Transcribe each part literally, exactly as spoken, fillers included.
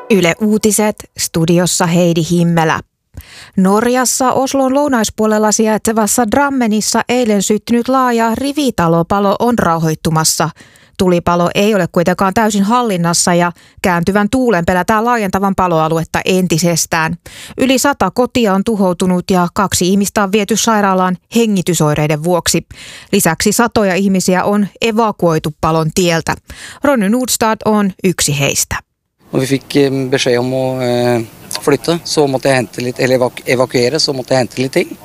Yle Uutiset, studiossa Heidi Himmelä. Norjassa Oslon lounaispuolella sijaitsevassa Drammenissa eilen syttynyt laaja rivitalopalo on rauhoittumassa. Tulipalo ei ole kuitenkaan täysin hallinnassa ja kääntyvän tuulen pelätään laajentavan paloaluetta entisestään. Yli sata kotia on tuhoutunut ja kaksi ihmistä on viety sairaalaan hengitysoireiden vuoksi. Lisäksi satoja ihmisiä on evakuoitu palon tieltä. Ronny Nordstad on yksi heistä. Når vi fikk beskjed om å flytte, så måtte jeg hente litt, eller evakuere, så måtte jeg hente litt ting.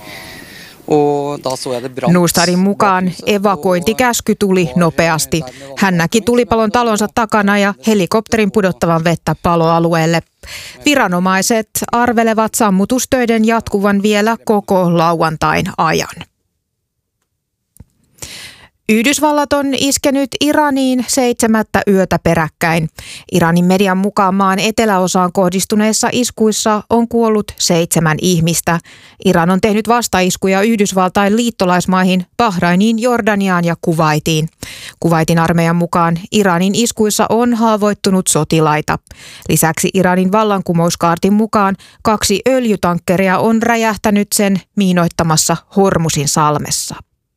Nordstadin mukaan evakuointikäsky tuli nopeasti. Hän näki tulipalon talonsa takana ja helikopterin pudottavan vettä paloalueelle. Viranomaiset arvelevat sammutustöiden jatkuvan vielä koko lauantain ajan. Yhdysvallat on iskenyt Iraniin seitsemättä yötä peräkkäin. Iranin median mukaan maan eteläosaan kohdistuneissa iskuissa on kuollut seitsemän ihmistä. Iran on tehnyt vastaiskuja Yhdysvaltain liittolaismaihin Bahrainiin, Jordaniaan ja Kuwaitiin. Kuwaitin armeijan mukaan Iranin iskuissa on haavoittunut sotilaita. Lisäksi Iranin vallankumouskaartin mukaan kaksi öljytankkeria on räjähtänyt sen miinoittamassa Hormusin salmessa.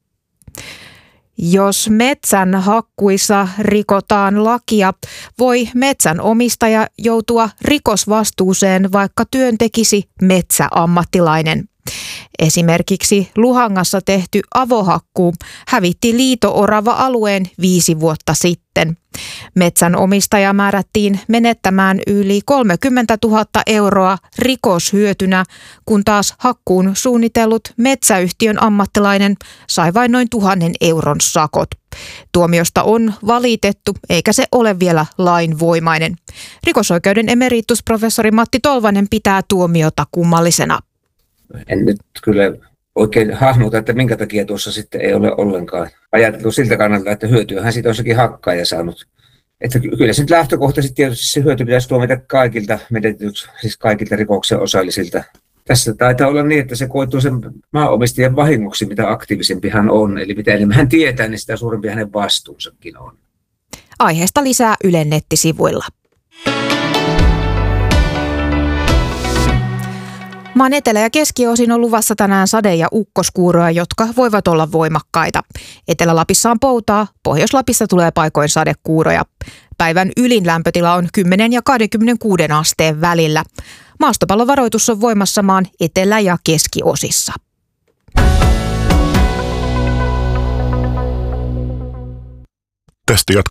Jos metsän hakkuissa rikotaan lakia, voi metsänomistaja joutua rikosvastuuseen, vaikka työn tekisi metsäammattilainen. Esimerkiksi Luhangassa tehty avohakkuu hävitti liito-orava-alueen viisi vuotta sitten. Metsänomistaja määrättiin menettämään yli kolmekymmentätuhatta euroa rikoshyötynä, kun taas hakkuun suunnitellut metsäyhtiön ammattilainen sai vain noin tuhannen euron sakot. Tuomiosta on valitettu, eikä se ole vielä lainvoimainen. Rikosoikeuden emeritusprofessori Matti Tolvanen pitää tuomiota kummallisena. En nyt kyllä oikein hahmota, että minkä takia tuossa sitten ei ole ollenkaan ajateltu siltä kannalta, että hyötyähän siitä on sekin hakkaaja saanut. Että kyllä se nyt lähtökohtaisesti tietysti se hyöty pitäisi tuomita kaikilta menetetyksi, siis kaikilta rikoksen osallisilta. Tässä taitaa olla niin, että se koituu sen maanomistajan vahingoksi, mitä aktiivisempi hän on. Eli mitä enemmän hän tietää, niin sitä suurempi hänen vastuunsakin on. Aiheesta lisää Ylen nettisivuilla. Maan etelä- ja keskiosin on luvassa tänään sade- ja ukkoskuuroja, jotka voivat olla voimakkaita. Etelä-Lapissa on poutaa, Pohjois-Lapissa tulee paikoin sadekuuroja. Päivän ylin lämpötila on kymmenen ja kaksikymmentäkuusi asteen välillä. Maastopallovaroitus on voimassa maan etelä- ja keskiosissa. Tästä jatkaa